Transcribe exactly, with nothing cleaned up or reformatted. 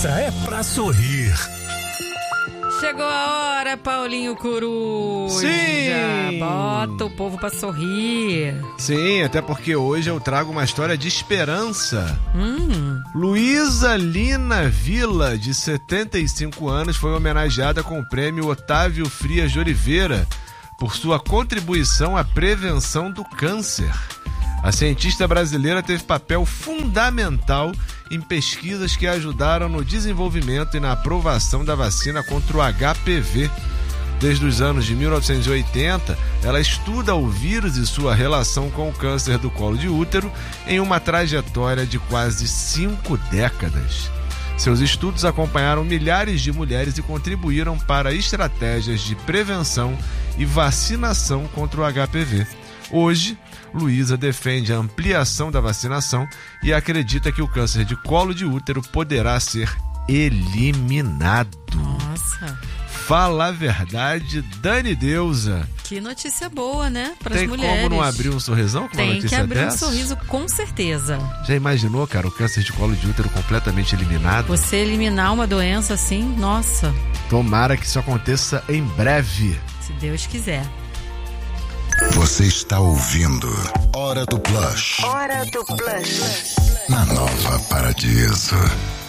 Essa é pra sorrir. Chegou a hora, Paulinho Coruja. Sim! Bota o povo pra sorrir. Sim, até porque hoje eu trago uma história de esperança. Hum. Luísa Lina Vila, de setenta e cinco anos, foi homenageada com o prêmio Otávio Frias de Oliveira por sua contribuição à prevenção do câncer. A cientista brasileira teve papel fundamental em pesquisas que ajudaram no desenvolvimento e na aprovação da vacina contra o H P V. Desde os anos de mil novecentos e oitenta, ela estuda o vírus e sua relação com o câncer do colo de útero em uma trajetória de quase cinco décadas. Seus estudos acompanharam milhares de mulheres e contribuíram para estratégias de prevenção e vacinação contra o H P V. Hoje, Luísa defende a ampliação da vacinação e acredita que o câncer de colo de útero poderá ser eliminado. Nossa. Fala a verdade, Dani Deusa. Que notícia boa, né? Para as Tem mulheres. como não abrir um sorrisão com uma Tem notícia que abrir dessa? um sorriso, com certeza. Já imaginou, cara, o câncer de colo de útero completamente eliminado? Você eliminar uma doença assim, nossa. Tomara que isso aconteça em breve. Se Deus quiser. Você está ouvindo Hora do Plush. Hora do Plush. Na Nova Paradiso.